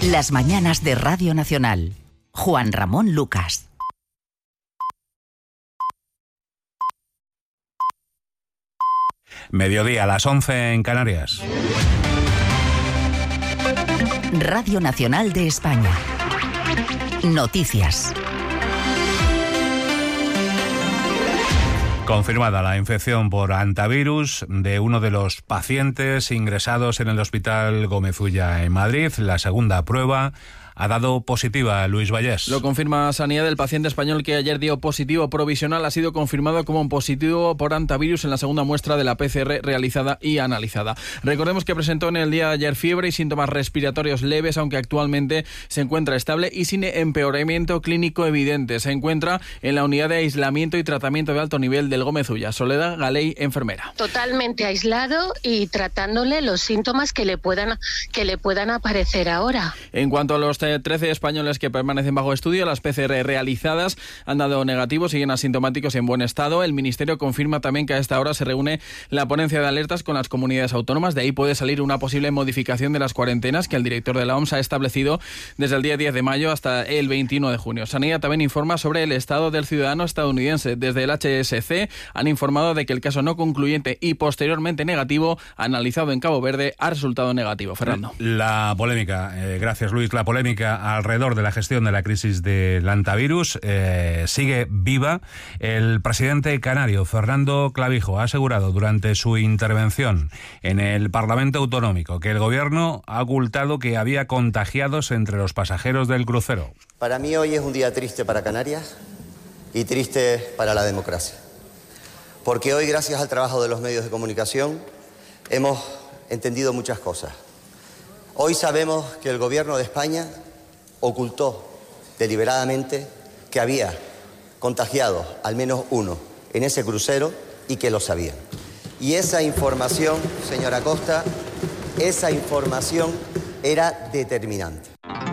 Las mañanas de Radio Nacional. Juan Ramón Lucas. Mediodía, a las 11 en Canarias. Radio Nacional de España. Noticias. Confirmada la infección por hantavirus de uno de los pacientes ingresados en el Hospital Gómez Ulla en Madrid. La segunda prueba ha dado positiva a Luis Vallés. Lo confirma Sanidad. El paciente español que ayer dio positivo provisional ha sido confirmado como un positivo por hantavirus en la segunda muestra de la PCR realizada y analizada. Recordemos que presentó en el día de ayer fiebre y síntomas respiratorios leves, aunque actualmente se encuentra estable y sin empeoramiento clínico evidente. Se encuentra en la unidad de aislamiento y tratamiento de alto nivel del Gómez Ulla. Soledad Galey, enfermera. Totalmente aislado y tratándole los síntomas que le puedan aparecer ahora. En cuanto a los 13 españoles que permanecen bajo estudio, las PCR realizadas han dado negativo, siguen asintomáticos y en buen estado. El Ministerio confirma también que a esta hora se reúne la ponencia de alertas con las comunidades autónomas. De ahí puede salir una posible modificación de las cuarentenas que el director de la OMS ha establecido desde el día 10 de mayo hasta el 21 de junio. Sanidad también informa sobre el estado del ciudadano estadounidense. Desde el HSC han informado de que el caso no concluyente y posteriormente negativo, analizado en Cabo Verde, ha resultado negativo. Fernando. La polémica, gracias Luis, la polémica alrededor de la gestión de la crisis del hantavirus sigue viva. El presidente canario, Fernando Clavijo, ha asegurado durante su intervención en el Parlamento Autonómico que el gobierno ha ocultado que había contagiados entre los pasajeros del crucero. Para mí hoy es un día triste para Canarias y triste para la democracia. Porque hoy, gracias al trabajo de los medios de comunicación, hemos entendido muchas cosas. Hoy sabemos que el gobierno de España ocultó deliberadamente que había contagiado al menos uno en ese crucero y que lo sabían. Y esa información, señora Costa, esa información era determinante.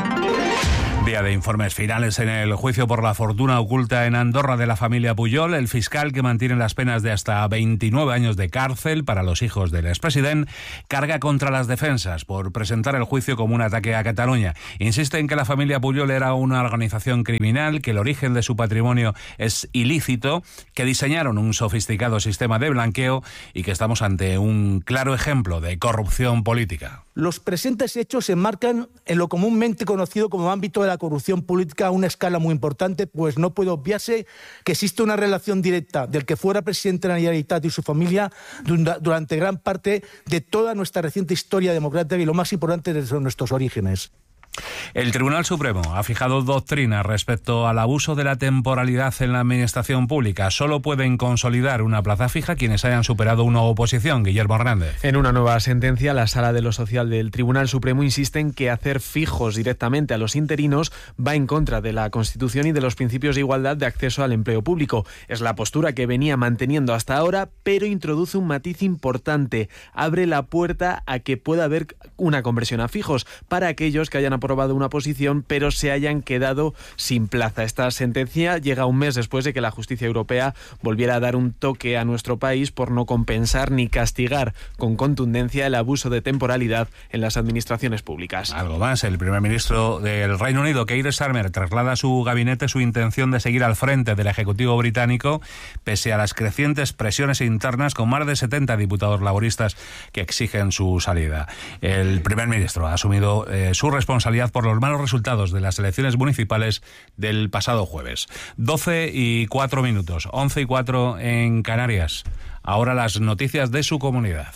Día de informes finales en el juicio por la fortuna oculta en Andorra de la familia Pujol. El fiscal, que mantiene las penas de hasta 29 años de cárcel para los hijos del expresidente, carga contra las defensas por presentar el juicio como un ataque a Cataluña. Insiste en que la familia Pujol era una organización criminal, que el origen de su patrimonio es ilícito, que diseñaron un sofisticado sistema de blanqueo y que estamos ante un claro ejemplo de corrupción política. Los presentes hechos se enmarcan en lo comúnmente conocido como ámbito de la corrupción política a una escala muy importante, pues no puede obviarse que existe una relación directa del que fuera presidente de la Generalitat y su familia durante gran parte de toda nuestra reciente historia democrática y lo más importante desde nuestros orígenes. El Tribunal Supremo ha fijado doctrina respecto al abuso de la temporalidad en la administración pública. Solo pueden consolidar una plaza fija quienes hayan superado una oposición. Guillermo Hernández. En una nueva sentencia, la Sala de lo Social del Tribunal Supremo insiste en que hacer fijos directamente a los interinos va en contra de la Constitución y de los principios de igualdad de acceso al empleo público. Es la postura que venía manteniendo hasta ahora, pero introduce un matiz importante. Abre la puerta a que pueda haber una conversión a fijos para aquellos que hayan aprobado una posición pero se hayan quedado sin plaza. Esta sentencia llega un mes después de que la justicia europea volviera a dar un toque a nuestro país por no compensar ni castigar con contundencia el abuso de temporalidad en las administraciones públicas. Algo más, el primer ministro del Reino Unido, Keir Starmer, traslada a su gabinete su intención de seguir al frente del Ejecutivo británico pese a las crecientes presiones internas, con más de 70 diputados laboristas que exigen su salida. El primer ministro ha asumido su responsabilidad por los malos resultados de las elecciones municipales del pasado jueves. 12:04, 11:04 en Canarias. Ahora las noticias de su comunidad.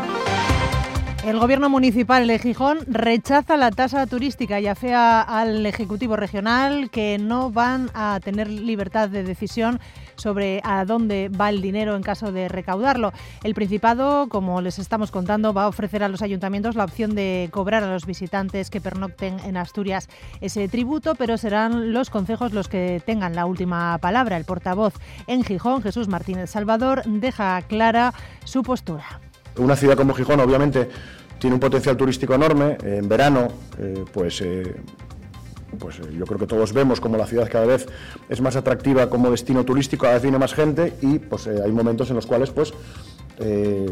El Gobierno municipal de Gijón rechaza la tasa turística y afea al Ejecutivo regional que no van a tener libertad de decisión sobre a dónde va el dinero en caso de recaudarlo. El Principado, como les estamos contando, va a ofrecer a los ayuntamientos la opción de cobrar a los visitantes que pernocten en Asturias ese tributo, pero serán los concejos los que tengan la última palabra. El portavoz en Gijón, Jesús Martínez Salvador, deja clara su postura. Una ciudad como Gijón, obviamente, tiene un potencial turístico enorme. En verano, yo creo que todos vemos como la ciudad cada vez es más atractiva como destino turístico, cada vez viene más gente y hay momentos en los cuales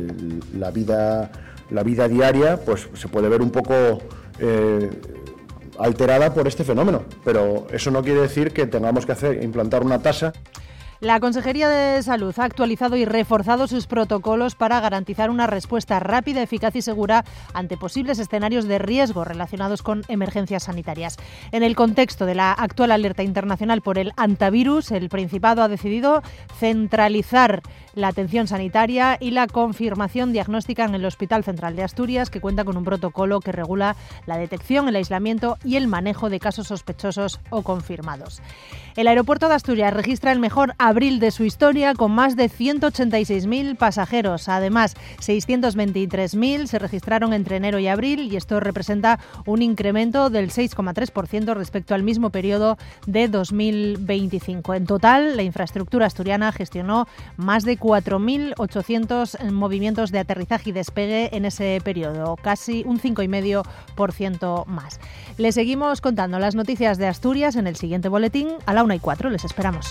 la vida diaria se puede ver un poco alterada por este fenómeno, pero eso no quiere decir que tengamos que implantar una tasa. La Consejería de Salud ha actualizado y reforzado sus protocolos para garantizar una respuesta rápida, eficaz y segura ante posibles escenarios de riesgo relacionados con emergencias sanitarias. En el contexto de la actual alerta internacional por el hantavirus, el Principado ha decidido centralizar la atención sanitaria y la confirmación diagnóstica en el Hospital Central de Asturias, que cuenta con un protocolo que regula la detección, el aislamiento y el manejo de casos sospechosos o confirmados. El aeropuerto de Asturias registra el mejor abril de su historia con más de 186.000 pasajeros. Además, 623.000 se registraron entre enero y abril y esto representa un incremento del 6,3% respecto al mismo periodo de 2025. En total, la infraestructura asturiana gestionó más de 4.800 movimientos de aterrizaje y despegue en ese periodo, casi un 5,5% más. Les seguimos contando las noticias de Asturias en el siguiente boletín a la 1:04. Les esperamos.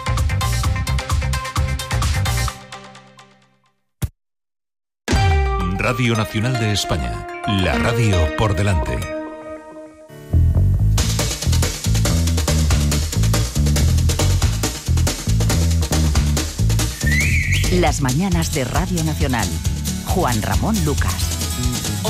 Radio Nacional de España, la radio por delante. Las mañanas de Radio Nacional. Juan Ramón Lucas.